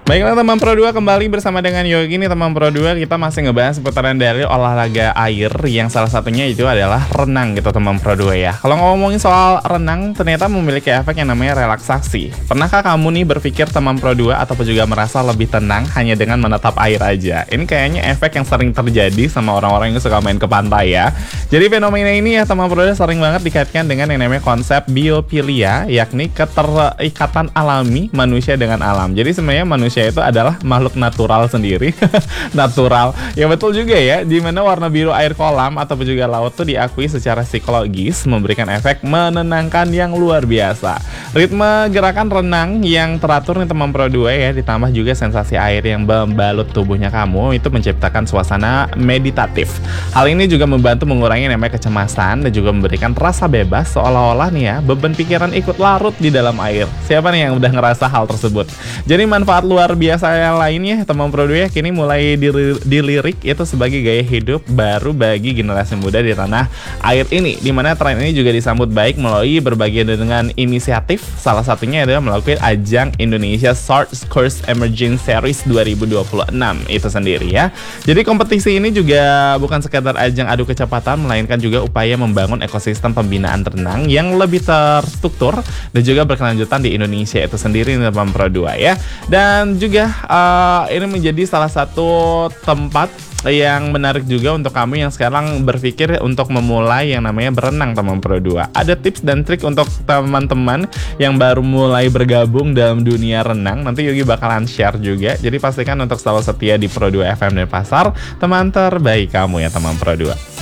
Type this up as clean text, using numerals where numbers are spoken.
Baiklah teman Pro 2, kembali bersama dengan Yogi nih teman Pro 2. Kita masih ngebahas seputaran dari olahraga air yang salah satunya itu adalah renang gitu teman Pro 2 ya. Kalau ngomongin soal renang ternyata memiliki efek yang namanya relaksasi. Pernahkah kamu nih berpikir teman Pro 2 ataupun juga merasa lebih tenang hanya dengan menatap air aja? Ini kayaknya efek yang sering terjadi sama orang-orang yang suka main ke pantai ya. Jadi fenomena ini ya teman Pro 2 sering banget dikaitkan dengan yang namanya konsep biofilia, yakni keterikatan alami manusia dengan alam. Jadi sebenarnya manusia itu adalah makhluk natural sendiri. Natural, ya betul juga ya, dimana warna biru air kolam ataupun juga laut tuh diakui secara psikologis memberikan efek menenangkan yang luar biasa. Ritme gerakan renang yang teratur nih teman Pro 2 ya, ditambah juga sensasi air yang membalut tubuhnya kamu, itu menciptakan suasana meditatif. Hal ini juga membantu mengurangi namanya kecemasan dan juga memberikan rasa bebas, seolah-olah nih ya beban pikiran ikut larut di dalam air. Siapa nih yang udah ngerasa hal tersebut? Jadi manfaat luar biasa yang lainnya teman Pro 2 ya, kini mulai dilirik itu sebagai gaya hidup baru bagi generasi muda di tanah air ini, dimana tren ini juga disambut baik melalui berbagai dengan inisiatif. Salah satunya adalah melalui ajang Indonesia Short Course Emerging Series 2026 itu sendiri ya. Jadi kompetisi ini juga bukan sekadar ajang adu kecepatan, melainkan juga upaya membangun ekosistem pembinaan renang yang lebih terstruktur dan juga berkelanjutan di Indonesia itu sendiri teman Pro 2 ya. Dan juga ini menjadi salah satu tempat yang menarik juga untuk kamu yang sekarang berpikir untuk memulai yang namanya berenang teman Pro 2. Ada tips dan trik untuk teman-teman yang baru mulai bergabung dalam dunia renang. Nanti Yogi bakalan share juga. Jadi pastikan untuk selalu setia di Pro 2 FM dan Pasar, teman terbaik kamu ya teman Pro 2.